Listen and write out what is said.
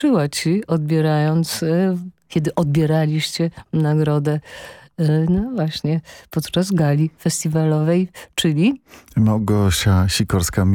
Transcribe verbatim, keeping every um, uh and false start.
towarzyszyła ci, odbierając, kiedy odbieraliście nagrodę, no właśnie, podczas gali festiwalowej, czyli? Małgosia Sikorska.